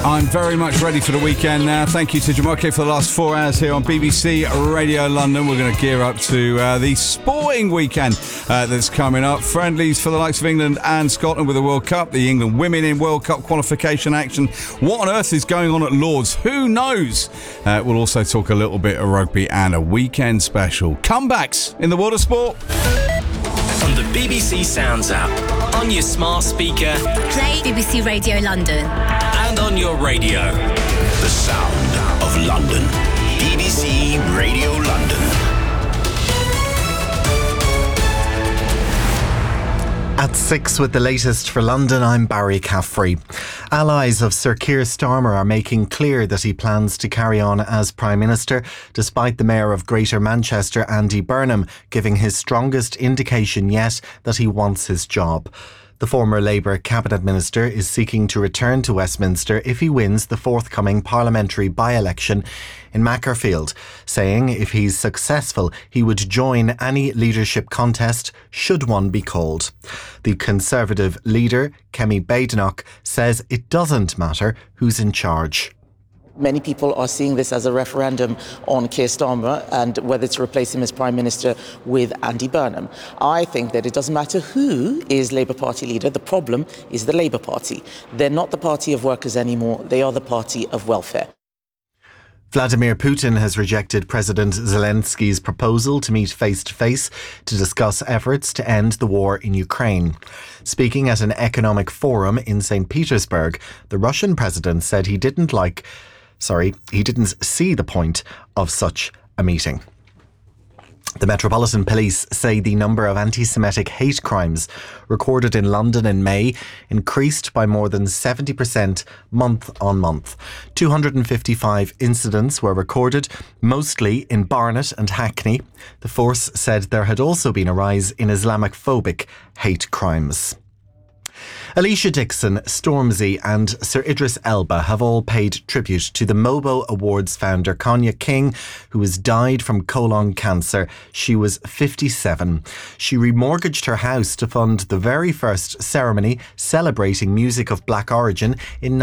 I'm very much ready for the weekend now. Thank you to Jamoke for the last 4 hours here on BBC Radio London. We're going to gear up to the sporting weekend that's coming up. Friendlies for the likes of England and Scotland with the World Cup. The England women in World Cup qualification action. What on earth is going on at Lord's? Who knows? We'll also talk a little bit of rugby and a weekend special. Comebacks in the world of sport. On the BBC Sounds app, on your smart speaker, play BBC Radio London. And on your radio. The sound of London. BBC Radio London. At 6 with the latest for London, I'm Barry Caffrey. Allies of Sir Keir Starmer are making clear that he plans to carry on as Prime Minister, despite the Mayor of Greater Manchester, Andy Burnham, giving his strongest indication yet that he wants his job. The former Labour Cabinet Minister is seeking to return to Westminster if he wins the forthcoming parliamentary by-election in Macclesfield, saying if he's successful, he would join any leadership contest should one be called. The Conservative leader, Kemi Badenoch, says it doesn't matter who's in charge. Many people are seeing this as a referendum on Keir Starmer and whether to replace him as Prime Minister with Andy Burnham. I think that it doesn't matter who is Labour Party leader. The problem is the Labour Party. They're not the party of workers anymore. They are the party of welfare. Vladimir Putin has rejected President Zelensky's proposal to meet face-to-face to discuss efforts to end the war in Ukraine. Speaking at an economic forum in St. Petersburg, the Russian president said he didn't see the point of such a meeting. The Metropolitan Police say the number of anti-Semitic hate crimes recorded in London in May increased by more than 70% month on month. 255 incidents were recorded, mostly in Barnet and Hackney. The force said there had also been a rise in Islamophobic hate crimes. Alicia Dixon, Stormzy and Sir Idris Elba have all paid tribute to the Mobo Awards founder Konya King, who has died from colon cancer. She was 57. She remortgaged her house to fund the very first ceremony celebrating music of black origin in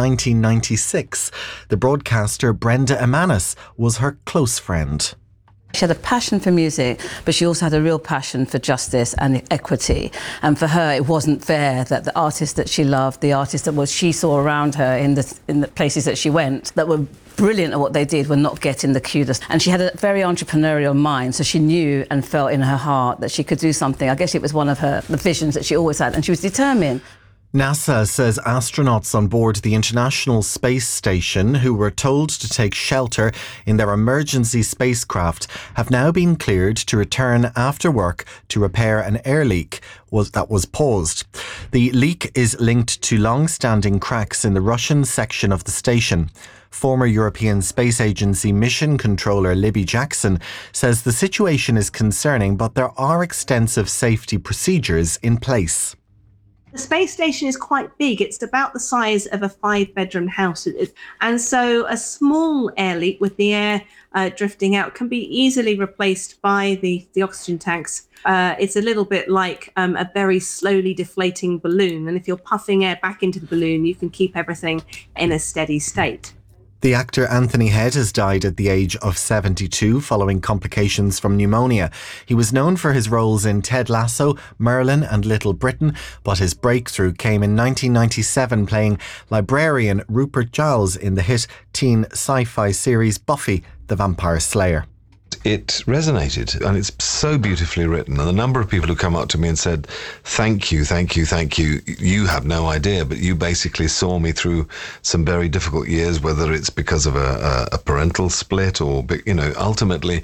1996. The broadcaster Brenda Emanis was her close friend. She had a passion for music, but she also had a real passion for justice and equity. And for her, it wasn't fair that the artists that she loved, the artists that she saw around her in the places that she went, that were brilliant at what they did, were not getting the kudos. And she had a very entrepreneurial mind, so she knew and felt in her heart that she could do something. I guess it was one of the visions that she always had, and she was determined. NASA says astronauts on board the International Space Station who were told to take shelter in their emergency spacecraft have now been cleared to return after work to repair an air leak that was paused. The leak is linked to long-standing cracks in the Russian section of the station. Former European Space Agency mission controller Libby Jackson says the situation is concerning, but there are extensive safety procedures in place. The space station is quite big. It's about the size of a 5-bedroom house. And so a small air leak with the air drifting out can be easily replaced by the oxygen tanks. It's a little bit like a very slowly deflating balloon. And if you're puffing air back into the balloon, you can keep everything in a steady state. The actor Anthony Head has died at the age of 72 following complications from pneumonia. He was known for his roles in Ted Lasso, Merlin and Little Britain, but his breakthrough came in 1997 playing librarian Rupert Giles in the hit teen sci-fi series Buffy the Vampire Slayer. It resonated, and it's so beautifully written. And the number of people who come up to me and said, thank you, thank you, thank you. You have no idea, but you basically saw me through some very difficult years, whether it's because of a parental split or, ultimately,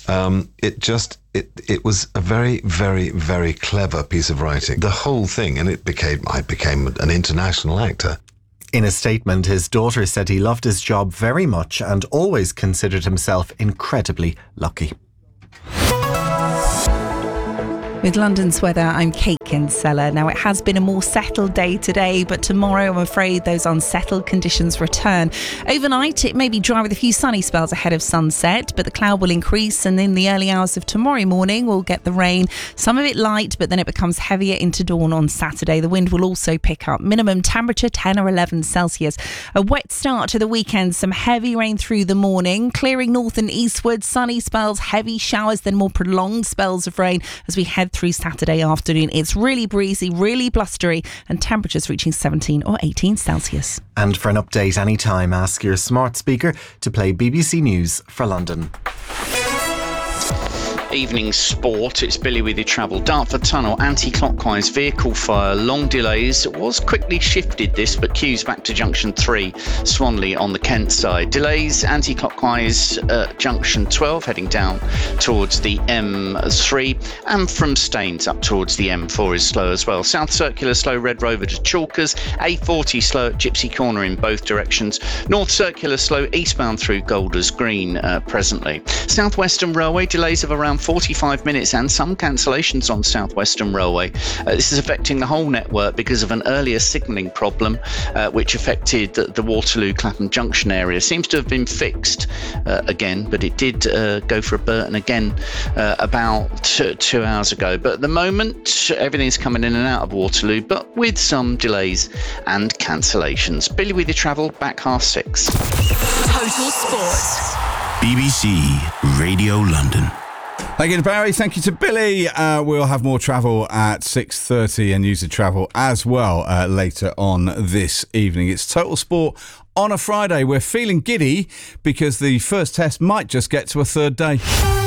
it was a very, very, very clever piece of writing. The whole thing, and I became an international actor. In a statement, his daughter said he loved his job very much and always considered himself incredibly lucky. With London's weather, I'm Kate Kinsella. Now, it has been a more settled day today, but tomorrow, I'm afraid, those unsettled conditions return. Overnight, it may be dry with a few sunny spells ahead of sunset, but the cloud will increase, and in the early hours of tomorrow morning, we'll get the rain. Some of it light, but then it becomes heavier into dawn on Saturday. The wind will also pick up. Minimum temperature 10 or 11 Celsius. A wet start to the weekend, some heavy rain through the morning, clearing north and eastward, sunny spells, heavy showers, then more prolonged spells of rain as we head through Saturday afternoon. It's really breezy, really blustery, and temperatures reaching 17 or 18 Celsius. And for an update anytime, ask your smart speaker to play BBC News for London. Evening sport, it's Billy with your travel. Dartford Tunnel, anti-clockwise vehicle fire, long delays. It was quickly shifted this, but queues back to junction 3, Swanley on the Kent side. Delays, anti-clockwise junction 12, heading down towards the M3, and from Staines up towards the M4 is slow as well. South Circular slow, Red Rover to Chalkers. A40 slow at Gypsy Corner in both directions. North Circular slow, eastbound through Golders Green presently. South Western Railway, delays of around 45 minutes and some cancellations on South Western Railway. This is affecting the whole network because of an earlier signalling problem which affected the Waterloo-Clapham Junction area. Seems to have been fixed again, but it did go for a Burton again about 2 hours ago. But at the moment, everything's coming in and out of Waterloo, but with some delays and cancellations. Billy with your travel, back 6:30. Total Sport. BBC Radio London. Thank you to Barry, thank you to Billy. We'll have more travel at 6:30 and news of travel as well later on this evening. It's Total Sport on a Friday. We're feeling giddy because the first test might just get to a third day.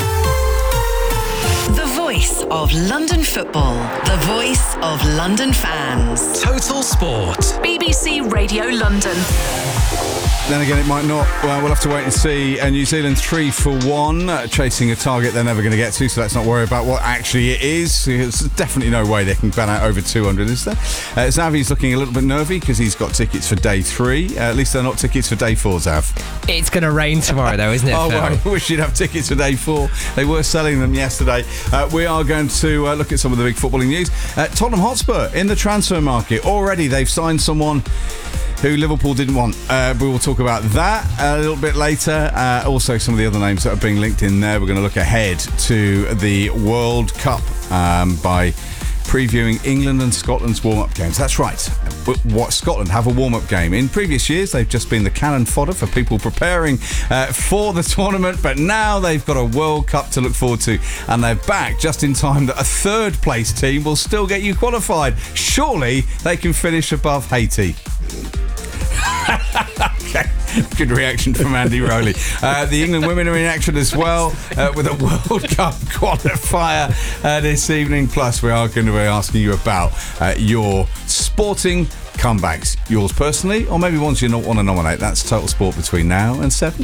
The voice of London football. The voice of London fans. Total Sport. BBC Radio London. Then again, it might not. Well, we'll have to wait and see. New Zealand 3 for 1, chasing a target they're never going to get to, so let's not worry about what actually it is. There's definitely no way they can ban out over 200, is there? Xavi's looking a little bit nervy because he's got tickets for day 3. At least they're not tickets for day 4, Zav. It's going to rain tomorrow, though, isn't it, Oh, Phil? well, I wish you'd have tickets for day 4. They were selling them yesterday. We are going to look at some of the big footballing news. Tottenham Hotspur in the transfer market. Already they've signed someone who Liverpool didn't want. We will talk about that a little bit later. Also, some of the other names that are being linked in there. We're going to look ahead to the World Cup by previewing England and Scotland's warm-up games. That's right. What Scotland have a warm-up game. In previous years, they've just been the cannon fodder for people preparing for the tournament, but now they've got a World Cup to look forward to, and they're back just in time that a third-place team will still get you qualified. Surely they can finish above Haiti. Okay. Good reaction from Andy Rowley. The England women are in action as well with a World Cup qualifier this evening. Plus, we are going to be asking you about your sporting comebacks. Yours personally, or maybe ones you don't want to nominate. That's Total Sport between now and 7.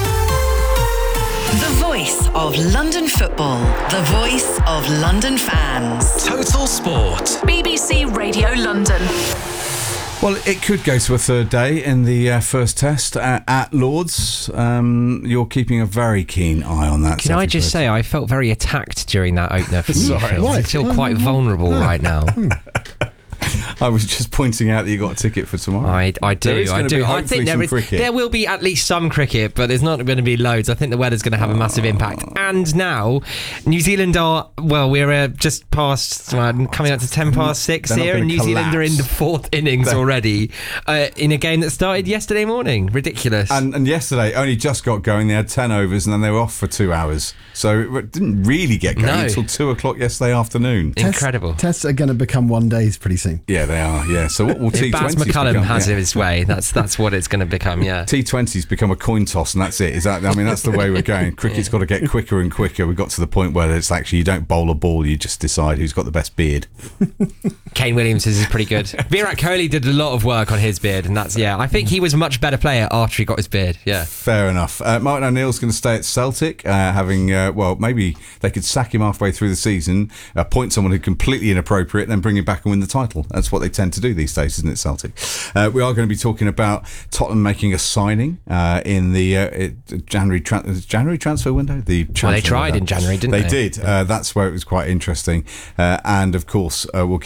The voice of London football. The voice of London fans. Total Sport. BBC Radio London. Well, it could go to a third day in the first test at Lord's. You're keeping a very keen eye on that. Can I just say, I felt very attacked during that opener from you, Phil. I feel quite vulnerable right now. I was just pointing out that you got a ticket for tomorrow. I do. I think there will be at least some cricket, but there's not going to be loads. I think the weather's going to have a massive impact. And now, New Zealand are, well, we're just past, coming up to 10 past 6 here, and New Zealand are in the 4th innings already in a game that started yesterday morning. Ridiculous. And yesterday only just got going. They had 10 overs and then they were off for 2 hours. So it didn't really get going until 2 o'clock yesterday afternoon. Incredible. Tests are going to become one days pretty soon. Yeah, they are. Yeah. So what will T20s Baz McCullum become? has it his way. That's what it's going to become. Yeah. T20s become a coin toss, and that's it. Is that? I mean, that's the way we're going. Cricket's got to get quicker and quicker. We got to the point where it's actually you don't bowl a ball, you just decide who's got the best beard. Kane Williamson's is pretty good. Virat Kohli did a lot of work on his beard, and that's I think he was a much better player after he got his beard. Yeah. Fair enough. Martin O'Neill's going to stay at Celtic, having maybe they could sack him halfway through the season, appoint someone who's completely inappropriate, then bring him back and win the title. That's what what they tend to do these days, isn't it, Celtic? We are going to be talking about Tottenham making a signing in the January transfer window. They tried in January, didn't they? They did. That's where it was quite interesting. And of course, we'll